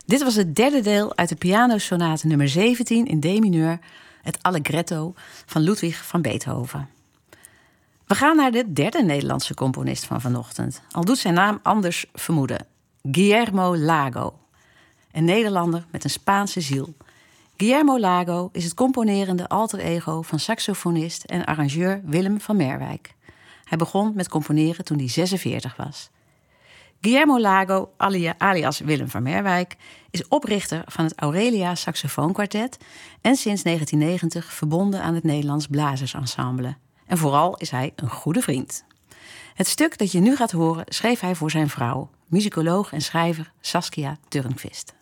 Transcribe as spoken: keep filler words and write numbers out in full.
Dit was het derde deel uit de pianosonate nummer zeventien in D-mineur, het Allegretto van Ludwig van Beethoven. We gaan naar de derde Nederlandse componist van vanochtend, al doet zijn naam anders vermoeden. Guillermo Lago, een Nederlander met een Spaanse ziel. Guillermo Lago is het componerende alter ego van saxofonist en arrangeur Willem van Merwijk. Hij begon met componeren toen hij zesenveertig was. Guillermo Lago, alias Willem van Merwijk, is oprichter van het Aurelia Saxofoonkwartet en sinds negentien negentig verbonden aan het Nederlands Blazersensemble. En vooral is hij een goede vriend. Het stuk dat je nu gaat horen schreef hij voor zijn vrouw, musicoloog en schrijver Saskia Turnquist.